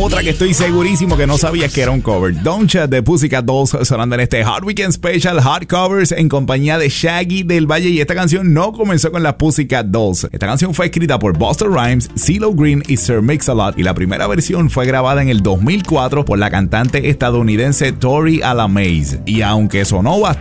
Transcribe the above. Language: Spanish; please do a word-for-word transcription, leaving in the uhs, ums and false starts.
Otra que estoy segurísimo que no sabías que era un cover. Don't Chat de Pussycat Dolls sonando en este Hot Weekend Special Hot Covers en compañía de Shaggy del Valle. Y esta canción no comenzó con las Pussycat Dolls. Esta canción fue escrita por Busta Rhymes, CeeLo Green y Sir Mix-a-Lot. Y la primera versión fue grabada en el dos mil cuatro por la cantante estadounidense Tori Alamaze. Y aunque sonó bastante